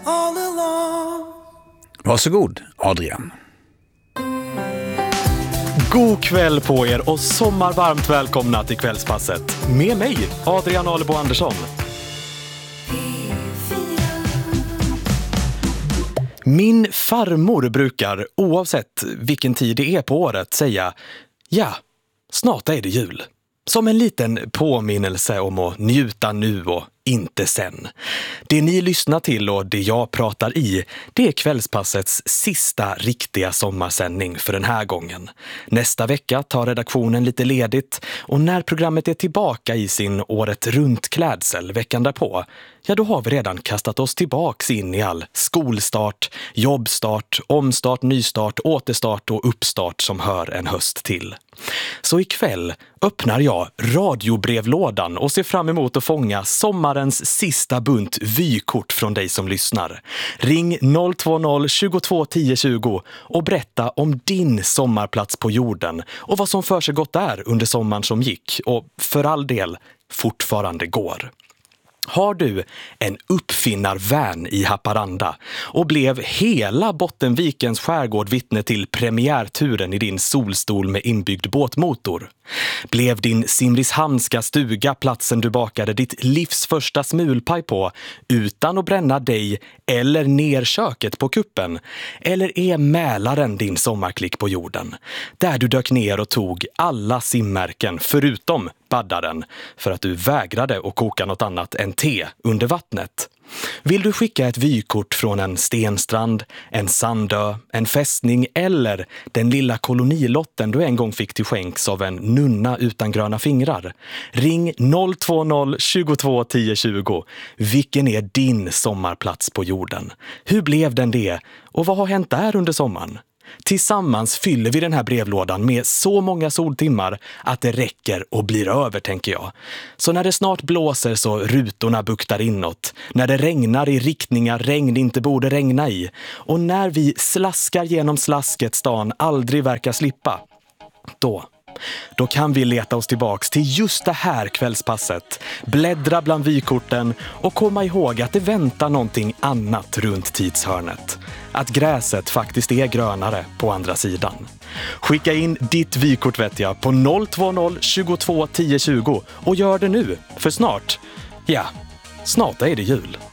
all along. Varsågod, Adrian. God kväll på er och sommarvarmt välkomna till kvällspasset. Med mig, Adrian Alebo Andersson. Min farmor brukar, oavsett vilken tid det är på året, säga: ja, snart är det jul. Som en liten påminnelse om att njuta nu och inte sen. Det ni lyssnar till och det jag pratar i, det är kvällspassets sista riktiga sommarsändning för den här gången. Nästa vecka tar redaktionen lite ledigt och när programmet är tillbaka i sin året runt klädsel veckan därpå, ja då har vi redan kastat oss tillbaks in i all skolstart, jobbstart, omstart, nystart, återstart och uppstart som hör en höst till. Så ikväll öppnar jag radiobrevlådan och ser fram emot att fånga sommarens sista bunt vykort från dig som lyssnar. Ring 020 22 10 20 och berätta om din sommarplats på jorden och vad som för sig gått där under sommaren som gick och för all del fortfarande går. Har du en uppfinnarvän i Haparanda och blev hela Bottenvikens skärgård vittne till premiärturen i din solstol med inbyggd båtmotor? Blev din Simrishamnska stuga platsen du bakade ditt livs första smulpaj på utan att bränna dig eller ner köket på kuppen? Eller är Mälaren din sommarklick på jorden? Där du dök ner och tog alla simmärken förutom baddaren för att du vägrade att koka något annat än te under vattnet. Vill du skicka ett vykort från en stenstrand, en sandö, en fästning eller den lilla kolonilotten du en gång fick till skänks av en nunna utan gröna fingrar? Ring 020 22 10 20. Vilken är din sommarplats på jorden? Hur blev den det? Och vad har hänt där under sommaren? Tillsammans fyller vi den här brevlådan med så många soltimmar att det räcker och blir över, tänker jag. Så när det snart blåser så rutorna buktar inåt, när det regnar i riktningar regn inte borde regna i och när vi slaskar genom slasket stan aldrig verkar slippa, då kan vi leta oss tillbaks till just det här kvällspasset, bläddra bland vykorten och komma ihåg att det väntar någonting annat runt tidshörnet. Att gräset faktiskt är grönare på andra sidan. Skicka in ditt vykort vet jag på 020 22 10 20 och gör det nu, för snart är det jul.